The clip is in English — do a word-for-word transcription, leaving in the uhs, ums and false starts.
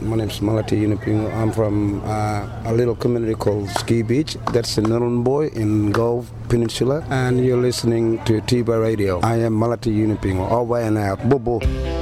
My name is Malati Yunupingu. I'm from uh, a little community called Ski Beach. That's in Nunboy in Gulf Peninsula. And you're listening to Tiba Radio. I am Malati Yunupingu. Over and out. Bobo.